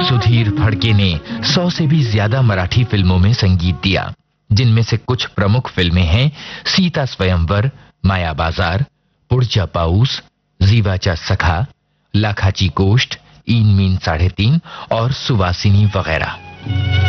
सुधीर फडके ने 100 से भी ज्यादा मराठी फिल्मों में संगीत दिया, जिनमें से कुछ प्रमुख फिल्में हैं सीता स्वयंवर, माया बाजार, पुढच्या पाऊस, जीवाचा सखा, लाखाची गोष्ट, इन मीन 3.5 और सुवासिनी वगैरह।